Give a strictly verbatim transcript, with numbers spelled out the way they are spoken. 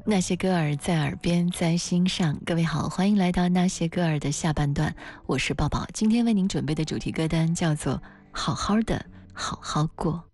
那些歌儿在耳边，在心上。各位好，欢迎来到那些歌儿的下半段，我是抱抱。今天为您准备的主题歌单叫做《好好的好好过》。